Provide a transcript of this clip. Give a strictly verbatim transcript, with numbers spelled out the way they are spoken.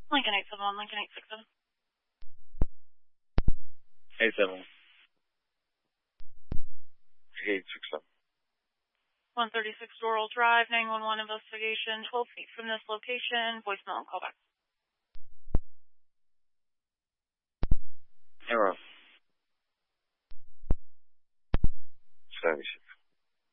Lincoln eight seven one, Lincoln eight six seven. eight seven one. eight six seven. one thirty-six Doral Drive, nine one one investigation, twelve feet from this location, voicemail and callback.